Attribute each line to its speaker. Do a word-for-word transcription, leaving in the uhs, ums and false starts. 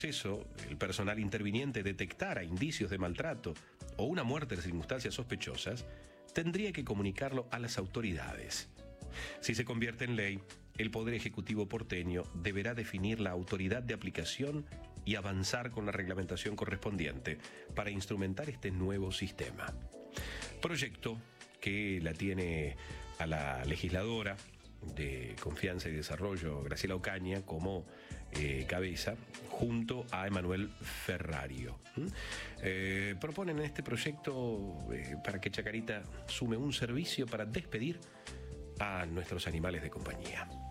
Speaker 1: Eso, el personal interviniente detectara indicios de maltrato o una muerte en circunstancias sospechosas, tendría que comunicarlo a las autoridades. Si se convierte en ley, el Poder Ejecutivo porteño deberá definir la autoridad de aplicación y avanzar con la reglamentación correspondiente para instrumentar este nuevo sistema. Proyecto que la tiene a la legisladora de Confianza y Desarrollo, Graciela Ocaña, como eh, cabeza, junto a Emanuel Ferrario. ¿Mm? Eh, proponen en este proyecto eh, para que Chacarita sume un servicio para despedir a nuestros animales de compañía.